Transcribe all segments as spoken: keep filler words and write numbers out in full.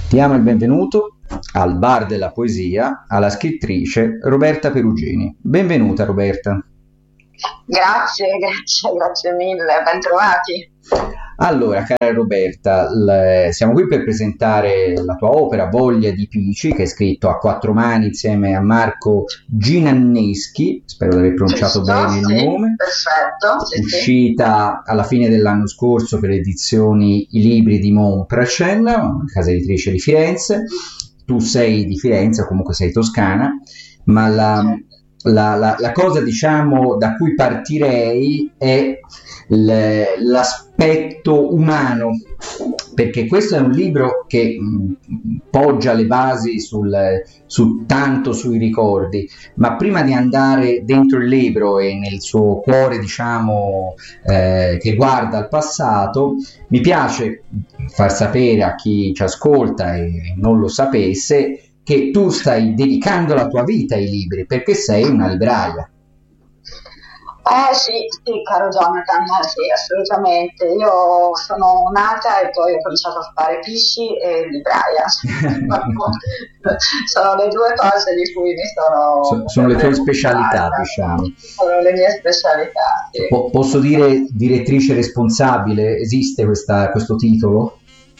Diamo il benvenuto al bar della poesia alla scrittrice Roberta Perugini. Benvenuta Roberta. Grazie, grazie, grazie mille, ben trovati. Allora, cara Roberta, l- siamo qui per presentare la tua opera Voglia di Pici, che hai scritto a quattro mani insieme a Marco Ginanneschi, spero di aver pronunciato Giusto, bene il sì, nome, perfetto, sì, sì. uscita alla fine dell'anno scorso per le edizioni I Libri di Monpracen, una casa editrice di Firenze. Tu sei di Firenze, o comunque sei toscana, ma la, la- la- la cosa, diciamo, da cui partirei è l- l'aspetto umano, perché questo è un libro che mh, poggia le basi sul, su, tanto sui ricordi, ma prima di andare dentro il libro e nel suo cuore, diciamo, eh, che guarda al passato, mi piace far sapere a chi ci ascolta e non lo sapesse che tu stai dedicando la tua vita ai libri perché sei una libraia. Eh sì, sì, caro Jonathan, eh, sì, assolutamente. Io sono nata e poi ho cominciato a fare pisci e libraia. Sono le due cose di cui mi sono So- sono le tue specialità, preoccupata. diciamo. Sono le mie specialità, sì. Po- posso dire direttrice responsabile? Esiste questa- questo titolo?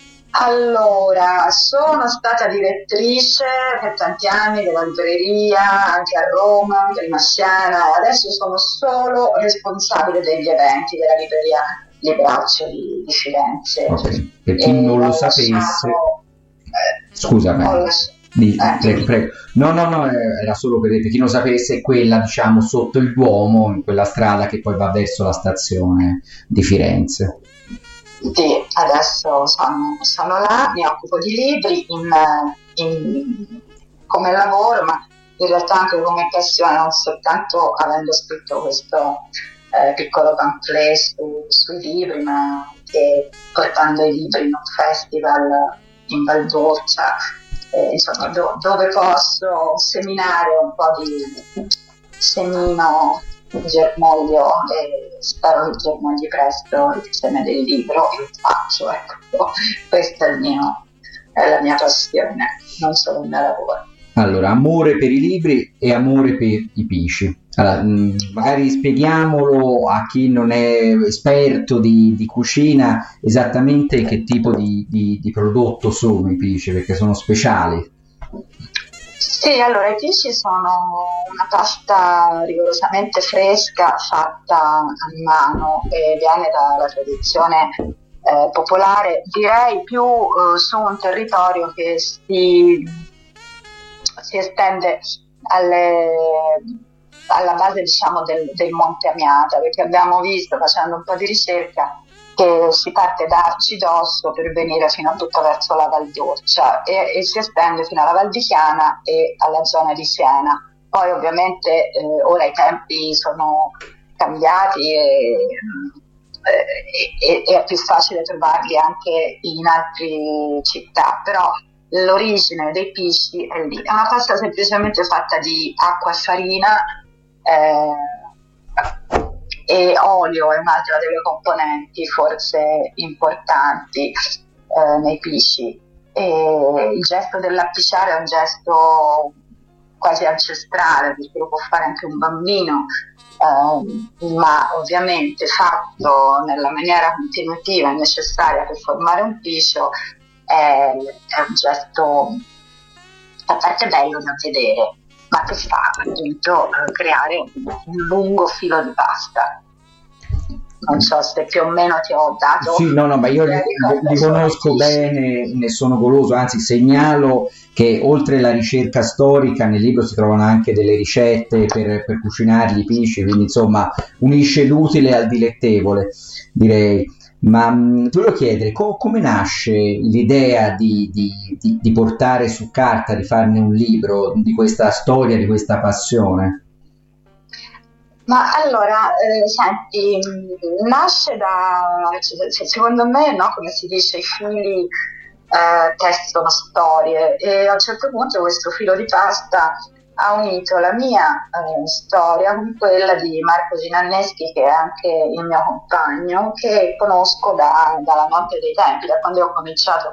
Allora, sono stata direttrice per tanti anni della libreria, anche a Roma, prima a Siena, e adesso sono solo responsabile degli eventi della libreria Libraccio di, di Firenze. Ok, per chi E non lo ho sapesse, lasciato, eh, scusami, ho lasciato, di- eh, prego, dimmi. prego. No, no, no, eh, era solo per, per chi non sapesse, è quella, diciamo, sotto il Duomo, in quella strada che poi va verso la stazione di Firenze. Sì, adesso sono, sono là, mi occupo di libri in- in- come lavoro, ma in realtà anche come passione, non soltanto avendo scritto questo eh, piccolo pamphlet su- sui libri, ma anche portando i libri in un festival in Val d'Orcia, eh, insomma, do- dove posso seminare un po' di semino il germoglio e spero che germogli presto il seme del libro e lo faccio, ecco, questa è, il mio, è la mia passione, non solo il mio lavoro. Allora, amore per i libri e amore per i pisci. Allora, mh, magari spieghiamolo a chi non è esperto di, di cucina esattamente che tipo di, di- di prodotto sono i pisci, perché sono speciali. Sì, allora i pisci sono una pasta rigorosamente fresca fatta a mano e viene dalla tradizione eh, popolare, direi più eh, su un territorio che si, si estende alle, alla base diciamo del, del Monte Amiata, perché abbiamo visto facendo un po' di ricerca che si parte da Arcidosso per venire fino a tutta verso la Val d'Orcia e, e si estende fino alla Val di Chiana e alla zona di Siena. Poi ovviamente eh, ora i tempi sono cambiati e, e, e è più facile trovarli anche in altre città, però l'origine dei pisci è lì. È una pasta semplicemente fatta di acqua e farina, eh, e olio è un'altra delle componenti forse importanti eh, nei pisci. E il gesto dell'appisciare è un gesto quasi ancestrale perché lo può fare anche un bambino, eh, ma ovviamente fatto nella maniera continuativa necessaria per formare un piscio è, è un gesto a parte bello da vedere, ma che fa appunto eh, creare un, un lungo filo di pasta. Non so se più o meno ti ho dato Sì, no, no, ma io li, un'idea di cosa li sono i conosco pisci. bene, ne sono goloso, anzi segnalo che oltre alla ricerca storica nel libro si trovano anche delle ricette per, per cucinarli i pisci, quindi insomma unisce l'utile al dilettevole, direi. Ma mh, ti volevo chiedere co- come nasce l'idea di, di- di- di portare su carta, di farne un libro di questa storia, di questa passione? Ma allora, eh, senti, mh, nasce da, cioè, se- secondo me, no, come si dice, i fili eh, tessono storie e a un certo punto questo filo di pasta ha unito la mia eh, storia con quella di Marco Ginanneschi, che è anche il mio compagno, che conosco da- dalla notte dei tempi, da quando ho cominciato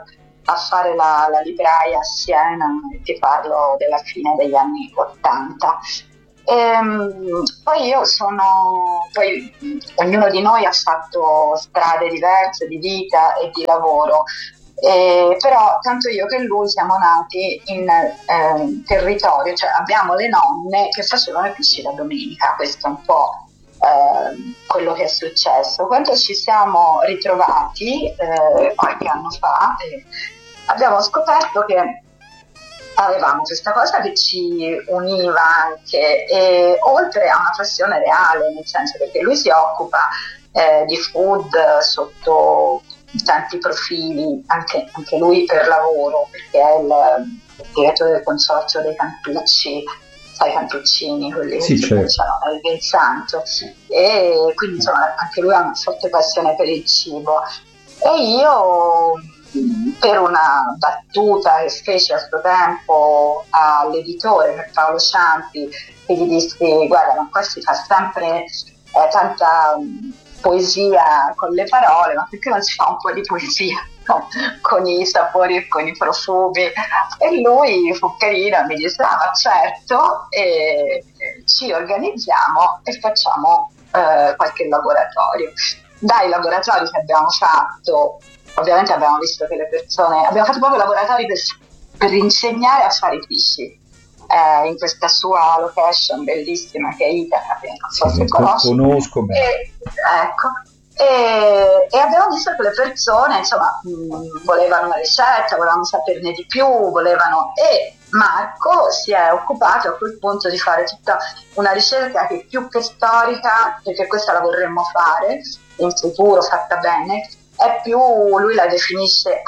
a fare la, la libraia a Siena, e ti parlo della fine degli anni ottanta. Ehm, poi io sono, poi ognuno di noi ha fatto strade diverse di vita e di lavoro, eh, però tanto io che lui siamo nati in eh, territorio, cioè abbiamo le nonne che facevano i pisci la domenica, questo è un po' eh, quello che è successo. Quando ci siamo ritrovati eh, qualche anno fa, eh, abbiamo scoperto che avevamo questa cosa che ci univa anche, e oltre a una passione reale, nel senso perché lui si occupa eh, di food sotto tanti profili, anche, anche lui per lavoro, perché è il, il direttore del consorzio dei Cantucci, sai, cantuccini, quelli sì, che si facciano nel vin santo, e quindi insomma anche lui ha una forte passione per il cibo. E io, per una battuta che feci a suo tempo all'editore, per Paolo Ciampi, che gli dissi: guarda, ma qua si fa sempre eh, tanta um, poesia con le parole, ma perché non si fa un po' di poesia, no? Con i sapori e con i profumi? E lui fu carino e mi disse: ah, ma certo, e ci organizziamo e facciamo eh, qualche laboratorio. Dai laboratori che abbiamo fatto, ovviamente abbiamo visto che le persone, abbiamo fatto proprio laboratori per, per insegnare a fare i pisci eh, in questa sua location bellissima che è Itaca, che non so sì, se conosci. Conosco bene. E, ecco, e, e abbiamo visto che le persone insomma mh, volevano una ricetta, volevano saperne di più, volevano, e Marco si è occupato a quel punto di fare tutta una ricerca che più che storica, perché questa la vorremmo fare in futuro fatta bene, è più, lui la definisce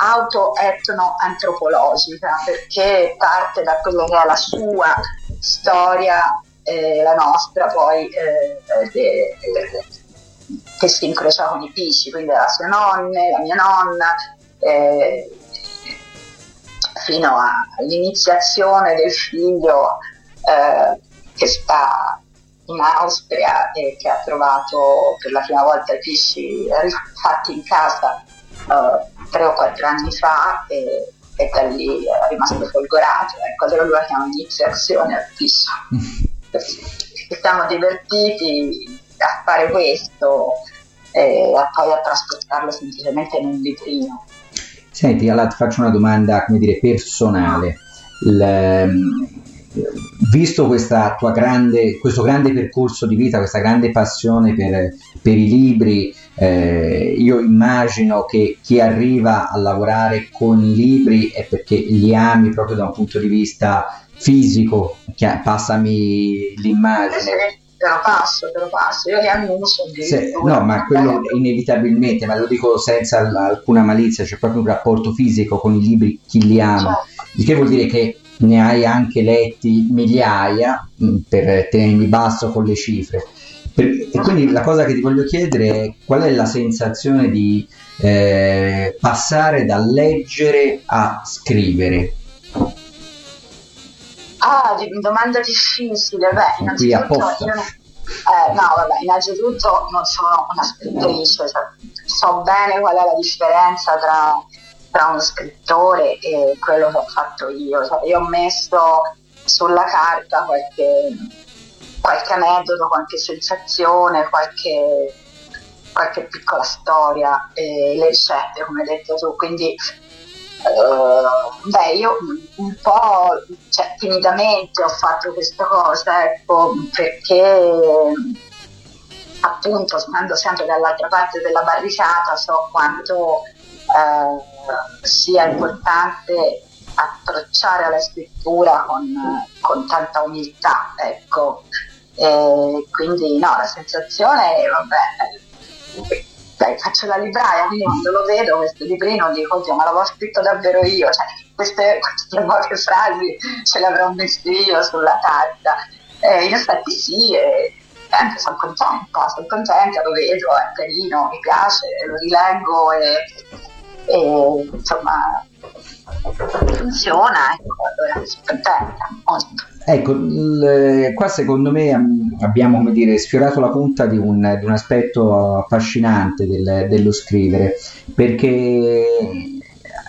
auto-etno-antropologica, perché parte da quella che è la sua storia, eh, la nostra poi eh, de, de, che si incrocia con i pisci, quindi la sua nonna, la mia nonna, eh, fino all'iniziazione del figlio eh, che sta in Austria e che ha trovato per la prima volta i pisci rifatti in casa uh, tre o quattro anni fa, e, e da lì è rimasto folgorato. Ecco, allora lui la chiama iniziazione al piscio. Ci siamo divertiti a fare questo e a poi a trasportarlo semplicemente in un librino. Senti, allora ti faccio una domanda, come dire, personale. Il, visto questa tua grande, questo grande percorso di vita, questa grande passione per, per i libri, eh, io immagino che chi arriva a lavorare con i libri è perché li ami proprio da un punto di vista fisico, che, passami l'immagine. Te lo passo, te lo passo, io li annuncio. Se, no, ma quello inevitabilmente, ma lo dico senza alcuna malizia, c'è proprio un rapporto fisico con i libri, chi li ama, il che vuol dire che ne hai anche letti migliaia, per tenermi basso con le cifre. Per, e quindi la cosa che ti voglio chiedere è: qual è la sensazione di eh, passare dal leggere a scrivere? Ah, domanda difficile. Beh, qui innanzitutto io, eh, no, vabbè, innanzitutto non sono una scrittrice, cioè, so bene qual è la differenza tra, tra uno scrittore e quello che ho fatto io. Cioè, io ho messo sulla carta qualche, qualche aneddoto, qualche sensazione, qualche, qualche piccola storia, e le ricette, come hai detto tu, quindi Uh, beh, io un po', cioè, timidamente ho fatto questa cosa, ecco, perché appunto, stando sempre dall'altra parte della barricata, so quanto uh, sia importante approcciare alla scrittura con, con tanta umiltà, ecco, e quindi no, la sensazione, vabbè, dai, faccio la libraia, quindi quando lo vedo questo librino dico: oddio, ma l'avevo scritto davvero io, cioè, queste, queste poche frasi ce le avrò messe io sulla carta. Eh, in effetti sì, e eh, sono contenta, sono contenta, lo vedo, è carino, mi piace, lo rileggo e, e insomma funziona, ecco, allora sono contenta, molto. Ecco, l- qua secondo me am- abbiamo, come dire, sfiorato la punta di un, di un aspetto affascinante del- dello scrivere, perché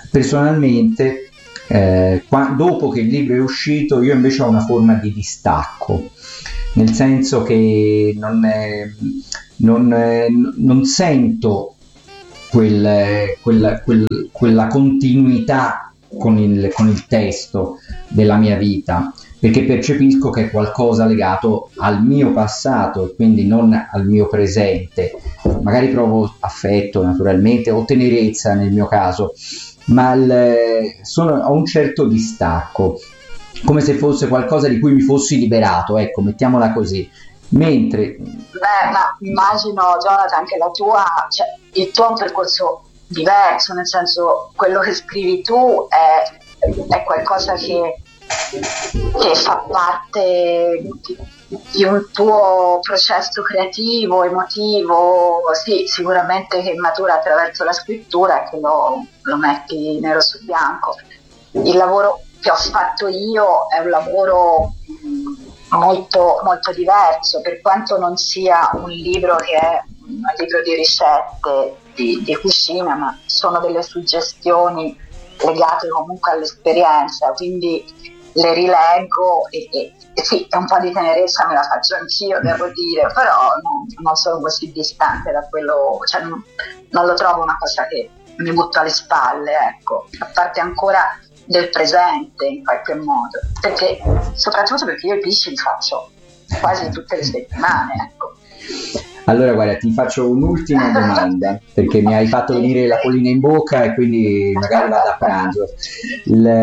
personalmente, eh, qua, dopo che il libro è uscito, io invece ho una forma di distacco, nel senso che non, è, non, è, non sento quel, quella, quel, quella continuità con il, con il testo della mia vita, perché percepisco che è qualcosa legato al mio passato e quindi non al mio presente. Magari provo affetto naturalmente o tenerezza nel mio caso, ma il, sono, ho un certo distacco, come se fosse qualcosa di cui mi fossi liberato, ecco, mettiamola così. Mentre beh, ma immagino, Jonathan, che la tua, cioè, il tuo è un percorso diverso, nel senso, quello che scrivi tu è, è qualcosa che che fa parte di, di un tuo processo creativo, emotivo, sì, sicuramente che matura attraverso la scrittura e che lo, lo metti nero su bianco. Il lavoro che ho fatto io è un lavoro mh, molto, molto diverso, per quanto non sia un libro che è un libro di ricette, di, di cucina, ma sono delle suggestioni legate comunque all'esperienza, quindi le rileggo e, e, e sì, un po' di tenerezza me la faccio anch'io, devo dire, però non, non sono così distante da quello, cioè non, non lo trovo una cosa che mi butto alle spalle, ecco, a parte ancora del presente in qualche modo, perché soprattutto perché io i pesci li faccio quasi tutte le settimane, ecco. Allora guarda, ti faccio un'ultima domanda, perché mi hai fatto venire la collina in bocca e quindi magari vado a pranzo. Il,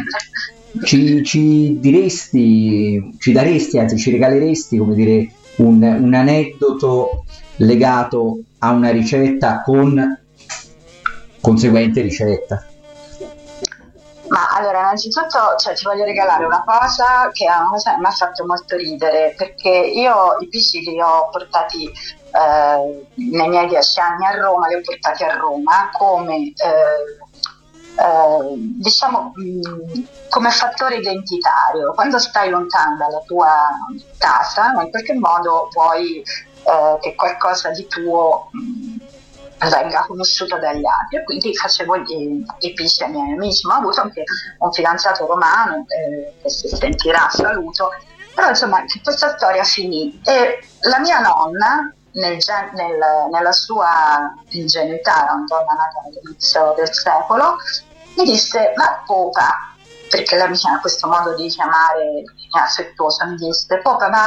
Ci, ci diresti, ci daresti, anzi ci regaleresti, come dire, un, un aneddoto legato a una ricetta con conseguente ricetta? Ma allora, innanzitutto, cioè, ti voglio regalare una cosa che è una cosa che mi ha fatto molto ridere, perché io i pesci li ho portati eh, nei miei dieci anni a Roma, li ho portati a Roma come eh, Eh, diciamo mh, come fattore identitario. Quando stai lontano dalla tua casa, in qualche modo vuoi eh, che qualcosa di tuo mh, venga conosciuto dagli altri, e quindi facevo gli, i pesci ai miei amici. Ma ho avuto anche un fidanzato romano eh, che si sentirà, saluto, però insomma questa storia finì e la mia nonna nel, nel, nella sua ingenuità, era una donna nata all'inizio del secolo, mi disse: ma Popa, perché lei mi ha questo modo di chiamare affettuoso, mi disse: Popa, ma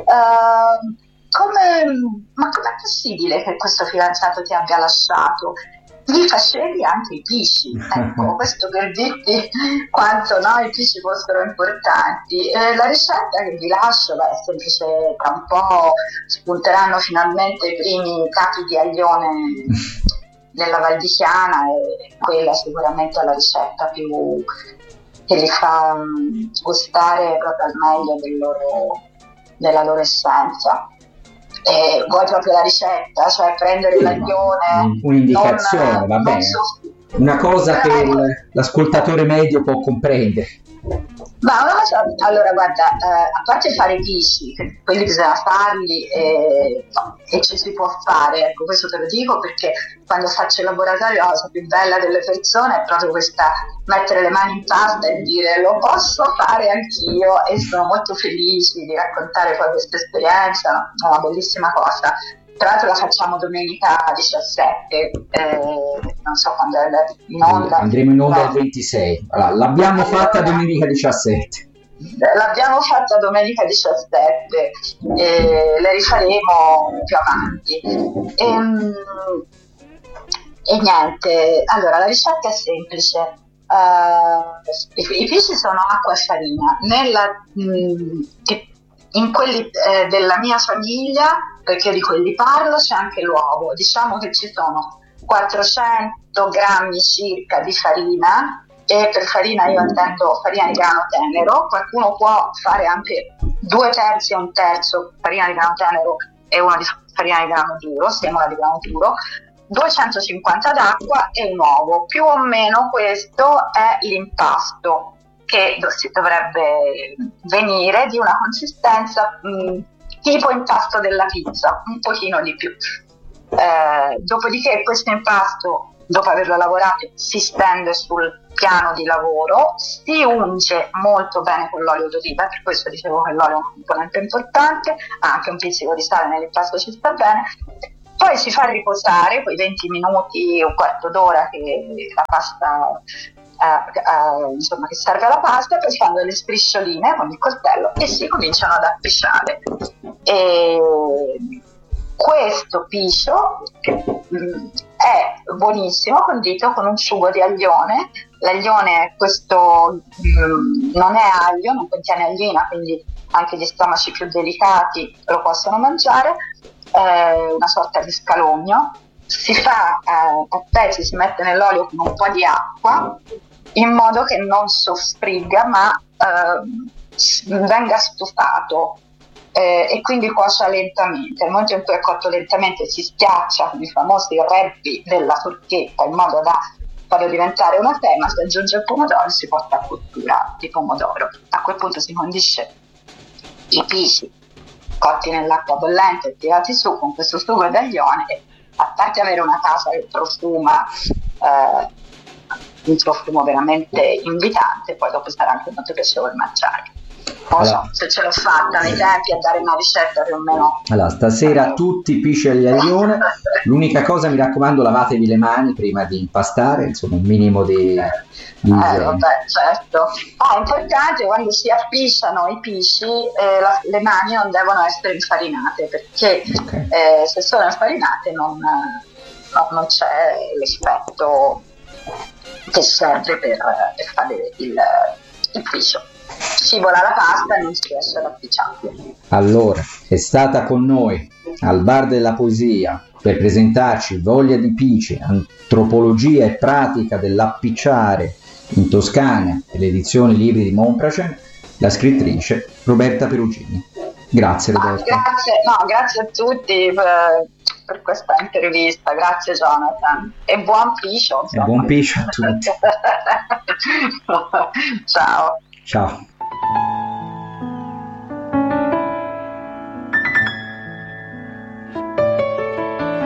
uh, come ma com'è possibile che questo fidanzato ti abbia lasciato? Gli facevi anche i pesci. Ecco, questo per dirti quanto no, i pesci fossero importanti. Eh, la ricetta che vi lascio, beh, è semplice, tra un po' spunteranno finalmente i primi capi di aglione nella Val di Chiana, e quella sicuramente è la ricetta più che li fa um, gustare proprio al meglio del loro, della loro essenza. E vuoi proprio la ricetta, cioè prendere l'aglione, un'indicazione, non, va bene, so, una cosa che ecco, l'ascoltatore medio può comprendere. Ma una cosa, allora guarda, eh, a parte fare i pesci, quelli bisogna farli e, no, e ci si può fare, ecco, questo te lo dico perché quando faccio il laboratorio la cosa più bella delle persone è proprio questa, mettere le mani in pasta e dire lo posso fare anch'io, e sono molto felici di raccontare poi questa esperienza, è una bellissima cosa. Tra l'altro la facciamo domenica diciassette, eh, non so quando è in onda. Andremo in onda il ventisei. Allora, l'abbiamo allora, fatta domenica diciassette. L'abbiamo fatta domenica diciassette, e le rifaremo più avanti. E, e niente, allora la ricetta è semplice. Uh, i, i pesci sono acqua e farina. Nella, mh, in quelli eh, della mia famiglia, perché di quelli parlo, c'è anche l'uovo. Diciamo che ci sono quattrocento grammi circa di farina, e per farina io intendo farina di grano tenero. Qualcuno può fare anche due terzi e un terzo farina di grano tenero e una di farina di grano duro, semola di grano duro, duecentocinquanta d'acqua e un uovo. Più o meno questo è l'impasto che si dovrebbe venire, di una consistenza mh, tipo impasto della pizza, un pochino di più. Eh, dopodiché questo impasto dopo averlo lavorato si stende sul piano di lavoro, si unge molto bene con l'olio d'oliva, per questo dicevo che l'olio è un componente importante, anche un pizzico di sale nell'impasto ci sta bene. Poi si fa riposare quei venti minuti o un quarto d'ora che la pasta eh, eh, insomma che serve alla pasta, poi si fanno delle striscioline con il coltello e si cominciano ad appicciare. E questo piscio mh, è buonissimo condito con un sugo di aglione. L'aglione questo mh, non è aglio, non contiene aglina, quindi anche gli stomaci più delicati lo possono mangiare. Eh, una sorta di scalogno, si fa eh, a pezzi, si mette nell'olio con un po' di acqua in modo che non soffrigga ma eh, venga stufato eh, e quindi cuocia lentamente. Nel momento in cui è cotto lentamente si schiaccia con i famosi reppi della forchetta in modo da farlo diventare una crema, si aggiunge il pomodoro e si porta a cottura di pomodoro. A quel punto si condisce i pisci cotti nell'acqua bollente e tirati su con questo sugo d'aglione e, a parte avere una casa che profuma eh, un profumo veramente invitante, poi dopo sarà anche molto piacevole mangiare. Non allora, so se ce l'ho fatta nei tempi a dare una ricetta più o meno. Allora, stasera tutti pisci agli aglione. L'unica cosa, mi raccomando, lavatevi le mani prima di impastare, insomma un minimo di, di eh, vabbè, certo. Ah, è importante quando si appisciano i pisci eh, la, le mani non devono essere infarinate, perché okay. eh, se sono infarinate non, no, non c'è l'effetto che serve per, per fare il, il piscio. Scivola la pasta e non si riesce ad appicciarla. Allora, è stata con noi al Bar della Poesia per presentarci Voglia di Pici, antropologia e pratica dell'appicciare in Toscana e le edizioni libri di Monpracem, la scrittrice Roberta Perugini. Grazie Roberta. Ah, grazie, no, grazie a tutti per, per questa intervista, grazie Jonathan e buon piscio. E buon piscio a tutti. Ciao. Ciao.